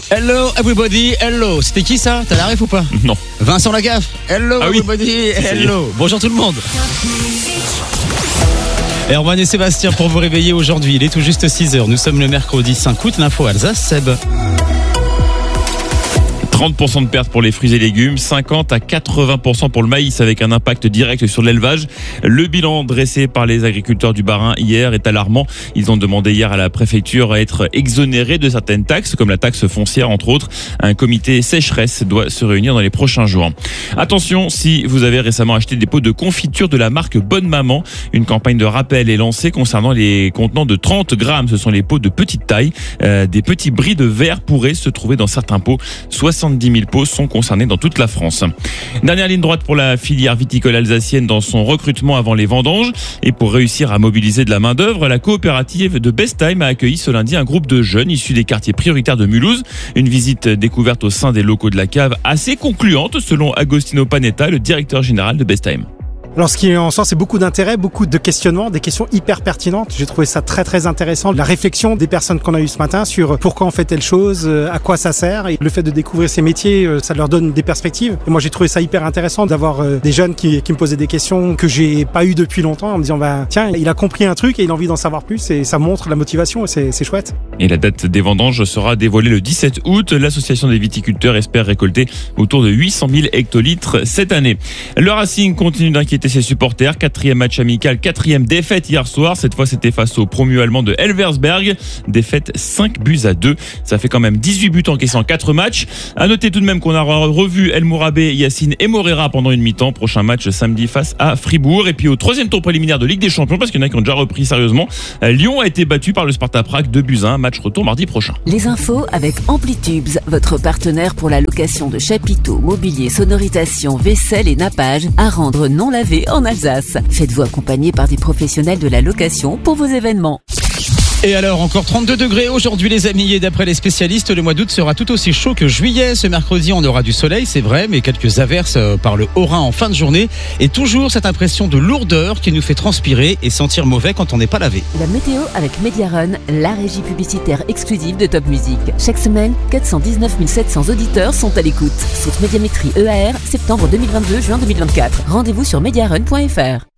Hello everybody, hello. C'était qui ça? T'as la ref ou pas? Non. Vincent Lagaffe. Hello Ah oui. everybody, hello. Bonjour tout le monde. Erwan et Sébastien pour vous réveiller aujourd'hui. Il est tout juste 6h. Nous sommes le mercredi 5 août. L'info Alsace, Seb. 30% de pertes pour les fruits et légumes, 50 à 80% pour le maïs avec un impact direct sur l'élevage. Le bilan dressé par les agriculteurs du Bas-Rhin hier est alarmant. Ils ont demandé hier à la préfecture à être exonérés de certaines taxes, comme la taxe foncière entre autres. Un comité sécheresse doit se réunir dans les prochains jours. Attention, si vous avez récemment acheté des pots de confiture de la marque Bonne Maman, une campagne de rappel est lancée concernant les contenants de 30 grammes. Ce sont les pots de petite taille. Des petits bris de verre pourraient se trouver dans certains pots. 70 000 pots sont concernés dans toute la France. Dernière ligne droite pour la filière viticole alsacienne dans son recrutement avant les vendanges. Et pour réussir à mobiliser de la main-d'œuvre, la coopérative de Bestheim a accueilli ce lundi un groupe de jeunes issus des quartiers prioritaires de Mulhouse. Une visite découverte au sein des locaux de la cave assez concluante selon Agostino Panetta, le directeur général de Bestheim. Alors ce qui en sort, c'est beaucoup d'intérêt, beaucoup de questionnements, des questions hyper pertinentes. J'ai trouvé ça très très intéressant. La réflexion des personnes qu'on a eues ce matin sur pourquoi on fait telle chose, à quoi ça sert. Et le fait de découvrir ces métiers, ça leur donne des perspectives. Et moi j'ai trouvé ça hyper intéressant d'avoir des jeunes qui me posaient des questions que j'ai pas eues depuis longtemps en me disant tiens, il a compris un truc et il a envie d'en savoir plus et ça montre la motivation et c'est chouette. Et la date des vendanges sera dévoilée le 17 août. L'association des viticulteurs espère récolter autour de 800 000 hectolitres cette année. Le Racing continue d'inquiéter ses supporters. 4e match amical, 4e défaite hier soir. Cette fois, c'était face au promu allemand de Elversberg. Défaite 5-2. Ça fait quand même 18 buts encaissés en 4 matchs. À noter tout de même qu'on a revu El Mourabé, Yacine et Morera pendant une mi-temps. Prochain match samedi face à Fribourg. Et puis au 3e tour préliminaire de Ligue des Champions, parce qu'il y en a qui ont déjà repris sérieusement, Lyon a été battu par le Sparta Prague 2-1. Match retour mardi prochain. Les infos avec Amplitubes, votre partenaire pour la location de chapiteaux, mobilier, sonorisation, vaisselle et nappage à rendre non lavé en Alsace. Faites-vous accompagner par des professionnels de la location pour vos événements. Et alors, encore 32 degrés aujourd'hui les amis, et d'après les spécialistes, le mois d'août sera tout aussi chaud que juillet. Ce mercredi, on aura du soleil, c'est vrai, mais quelques averses par le Haut-Rhin en fin de journée. Et toujours cette impression de lourdeur qui nous fait transpirer et sentir mauvais quand on n'est pas lavé. La météo avec Mediarun, la régie publicitaire exclusive de Top Music. Chaque semaine, 419 700 auditeurs sont à l'écoute. Source Médiamétrie EAR, septembre 2022, juin 2024. Rendez-vous sur mediarun.fr.